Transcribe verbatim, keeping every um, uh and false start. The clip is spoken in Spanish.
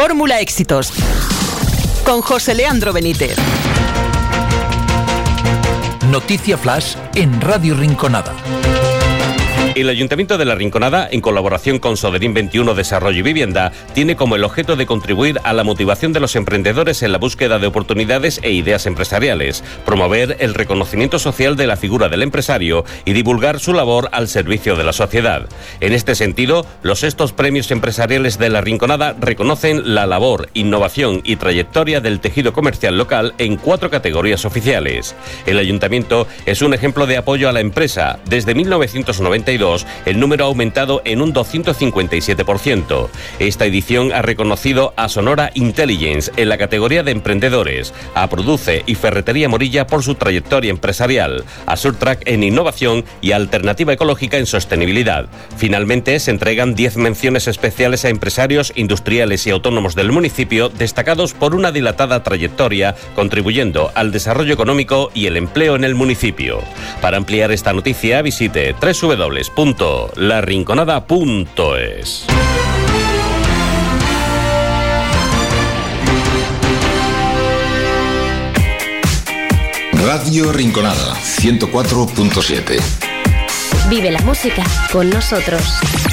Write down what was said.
Fórmula Éxitos con José Leandro Benítez. Noticia Flash en Radio Rinconada. El Ayuntamiento de La Rinconada, en colaboración con Soderín veintiuno Desarrollo y Vivienda, tiene como el objeto de contribuir a la motivación de los emprendedores en la búsqueda de oportunidades e ideas empresariales, promover el reconocimiento social de la figura del empresario y divulgar su labor al servicio de la sociedad. En este sentido, los sextos premios empresariales de La Rinconada reconocen la labor, innovación y trayectoria del tejido comercial local en cuatro categorías oficiales. El Ayuntamiento es un ejemplo de apoyo a la empresa. Desde mil novecientos noventa y dos, el número ha aumentado en un doscientos cincuenta y siete por ciento. Esta edición ha reconocido a Sonora Intelligence en la categoría de emprendedores, a Produce y Ferretería Morilla por su trayectoria empresarial, a Surtrack en innovación y a Alternativa Ecológica en sostenibilidad. Finalmente, se entregan diez menciones especiales a empresarios industriales y autónomos del municipio destacados por una dilatada trayectoria, contribuyendo al desarrollo económico y el empleo en el municipio. Para ampliar esta noticia, visite doble u doble u doble u punto la rinconada punto es. Radio Rinconada ciento cuatro punto siete. Vive la música con nosotros.